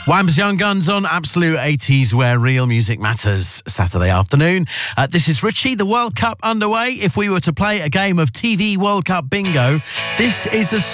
Wham's Young Guns on Absolute 80s, where real music matters. Saturday afternoon. This is Richie. The World Cup underway. If we were to play a game of TV World Cup bingo, this is a